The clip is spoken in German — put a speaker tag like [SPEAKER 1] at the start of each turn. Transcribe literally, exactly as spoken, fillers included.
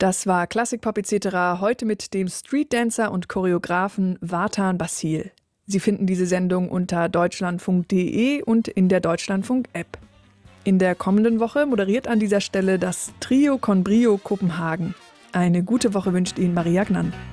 [SPEAKER 1] Das war Klassikpop et cetera heute mit dem Streetdancer und Choreografen Vartan Basil. Sie finden diese Sendung unter deutschlandfunk punkt de und in der Deutschlandfunk-App. In der kommenden Woche moderiert an dieser Stelle das Trio con Brio Kopenhagen. Eine gute Woche wünscht Ihnen Maria Gnann.